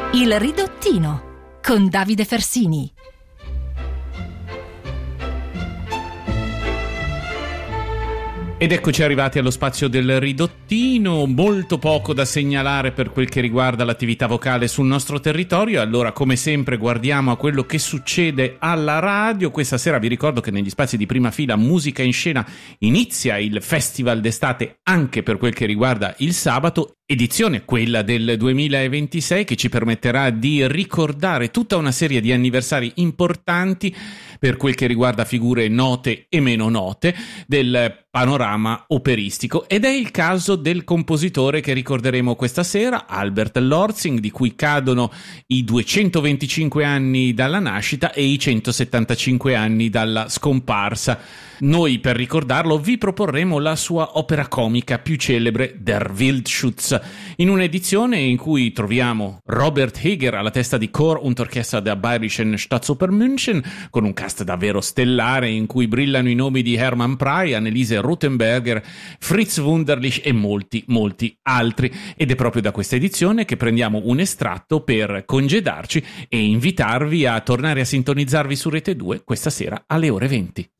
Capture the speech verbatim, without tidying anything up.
Il Ridottino con Davide Fersini. Ed eccoci arrivati allo spazio del Ridottino, molto poco da segnalare per quel che riguarda l'attività vocale sul nostro territorio. Allora, come sempre, guardiamo a quello che succede alla radio. Questa sera vi ricordo che negli spazi di Prima Fila Musica in Scena inizia il Festival d'estate anche per quel che riguarda il sabato, edizione quella del duemilaventisei, che ci permetterà di ricordare tutta una serie di anniversari importanti per quel che riguarda figure note e meno note del panorama operistico, ed è il caso del compositore che ricorderemo questa sera, Albert Lortzing, di cui cadono i duecentoventicinque anni dalla nascita e i centosettantacinque anni dalla scomparsa. Noi, per ricordarlo, vi proporremo la sua opera comica più celebre, Der Wildschutz, in un'edizione in cui troviamo Robert Heger alla testa di Chor und Orchester der Bayerischen Staatsoper München, con un cast davvero stellare in cui brillano i nomi di Hermann Prey, Anneliese Rothenberger, Fritz Wunderlich e molti, molti altri. Ed è proprio da questa edizione che prendiamo un estratto per congedarci e invitarvi a tornare a sintonizzarvi su Rete due questa sera alle ore venti.